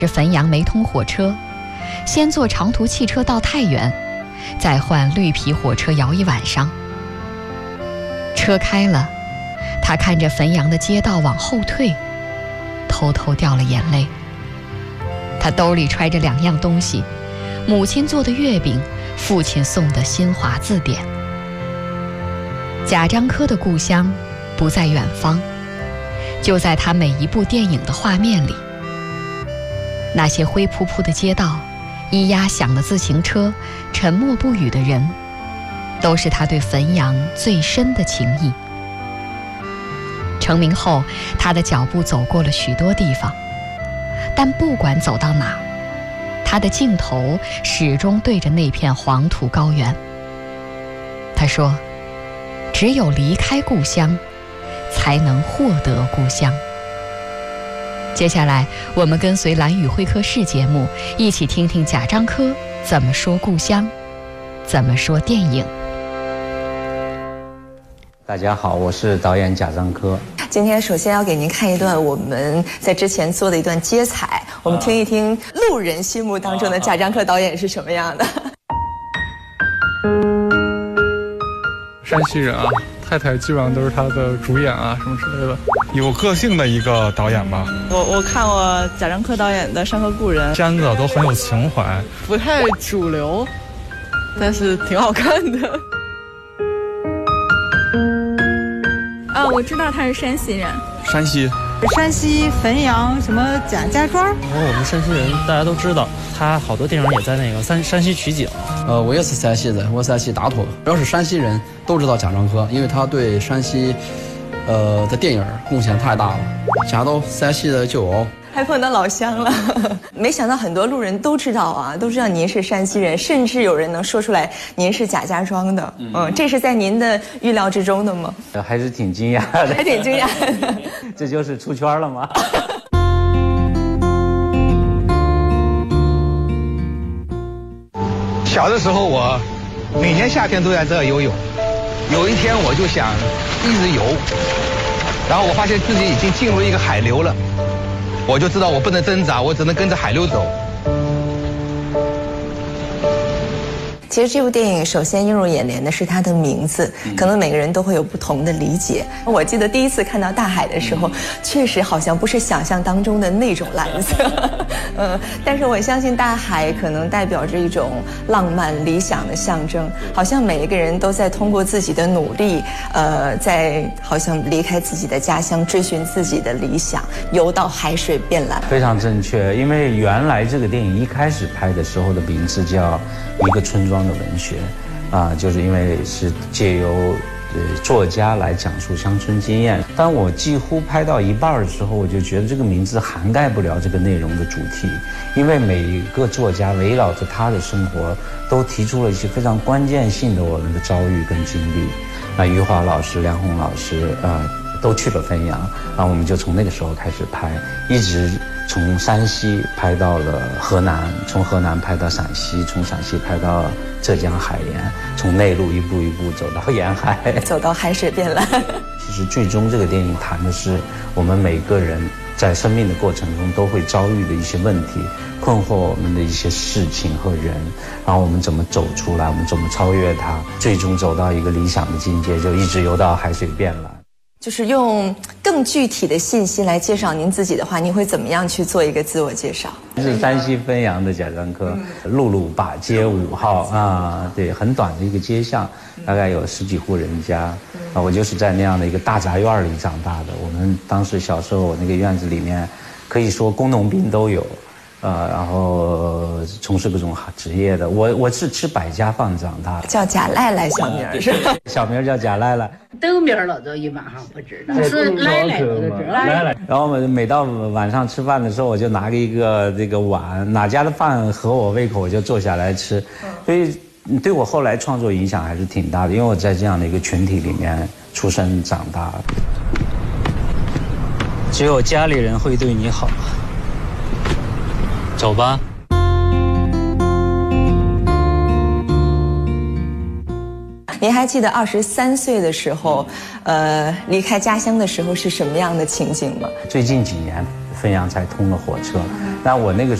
这汾阳没通火车，先坐长途汽车到太原，再换绿皮火车摇一晚上。车开了，他看着汾阳的街道往后退，偷偷掉了眼泪。他兜里揣着2样东西，母亲做的月饼，父亲送的新华字典。贾樟柯的故乡不在远方，就在他每一部电影的画面里。那些灰扑扑的街道，咿呀响的自行车，沉默不语的人，都是他对汾阳最深的情谊。成名后，他的脚步走过了许多地方，但不管走到哪，他的镜头始终对着那片黄土高原。他说，只有离开故乡，才能获得故乡。接下来，我们跟随蓝宇会客室节目，一起听听贾樟柯怎么说故乡，怎么说电影。 大家好，我是导演贾樟柯。 今天首先要给您看一段我们在之前做的一段接彩，我们听一听路人心目当中的贾樟柯导演是什么样的。 山西人啊，太太基本上都是他的主演啊，什么之类的，有个性的一个导演吧。 我看过贾樟柯导演的《山河故人》， 片子都很有情怀， 不太主流，但是挺好看的。 我知道他是山西人。 山西汾阳什么贾家庄。 我们山西人大家都知道，他好多电影也在那个山西取景。 我也是山西人，我山西大同。只要是山西人都知道贾樟柯，因为他对山西，的电影贡献太大了。讲到山西的骄傲。 还碰到老乡了，没想到很多路人都知道啊，都知道您是山西人，甚至有人能说出来您是贾家庄的。这是在您的预料之中的吗？ 还是挺惊讶的， 还挺惊讶的。 这就是出圈了吗？ 小的时候，我每年夏天都在这儿游泳。有一天，我就想一直游，然后我发现自己已经进入一个海流了。我就知道我不能挣扎，我只能跟着海流走。 其实这部电影首先映入眼帘的是它的名字，可能每个人都会有不同的理解。我记得第一次看到大海的时候，确实好像不是想象当中的那种蓝色，但是我相信大海可能代表着一种浪漫理想的象征，好像每一个人都在通过自己的努力，在好像离开自己的家乡，追寻自己的理想，游到海水变蓝。 非常正确，因为原来这个电影一开始拍的时候的名字叫《一个村庄的文学》，就是因为是借由作家来讲述乡村经验。当我几乎拍到一半的时候，我就觉得这个名字涵盖不了这个内容的主题，因为每一个作家围绕着他的生活，都提出了一些非常关键性的我们的遭遇跟经历。余华老师、梁鸿老师，都去了汾阳，然后我们就从那个时候开始拍，一直从山西拍到了河南，从河南拍到陕西，从陕西拍到浙江海盐，从内陆一步一步走到沿海， 走到海水变蓝。 其实最终这个电影谈的是我们每个人在生命的过程中都会遭遇的一些问题，困惑我们的一些事情和人，然后我们怎么走出来，我们怎么超越它，最终走到一个理想的境界，就一直游到海水变蓝。 就是用更具体的信息来介绍您自己的话，您会怎么样去做一个自我介绍？ 是山西汾阳的贾樟柯，路路把街5号对，很短的一个街巷，大概有10几户人家，我就是在那样的一个大杂院里长大的。我们当时小时候那个院子里面，可以说工农兵都有。然后从事各种职业的，我是吃百家饭长大的， 叫贾赖赖小名是吧？ 小名叫贾赖赖， 豆名了都一般上不知道，是赖赖我就知道。赖赖。 然后每到晚上吃饭的时候，我就拿一个这个碗，哪家的饭合我胃口，我就坐下来吃。所以对我后来创作影响还是挺大的，因为我在这样的一个群体里面出生长大。只有家里人会对你好。走吧。 您还记得23岁的时候，离开家乡的时候是什么样的情景吗？ 最近几年汾阳才通了火车。那我那个